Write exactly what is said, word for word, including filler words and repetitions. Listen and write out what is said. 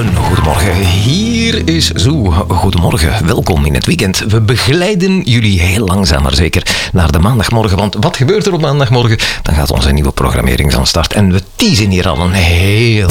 Een goedemorgen. Hier is Zo. Goedemorgen. Welkom in het weekend. We begeleiden jullie heel langzaam maar zeker naar de maandagmorgen. Want wat gebeurt er op maandagmorgen? Dan gaat onze nieuwe programmering van start. En we teasen hier al een heel